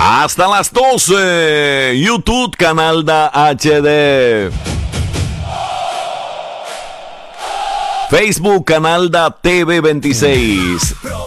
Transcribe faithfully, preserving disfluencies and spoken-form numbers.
Hasta las doce. YouTube, Canal da H D. Facebook, Canal da T V veintiséis.